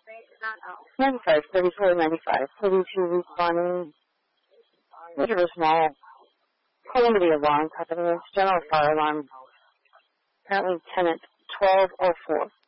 95, 34, 95, 32 responding. Whichever small. Calamity alarm, general fire alarm. Apparently tenant 1204.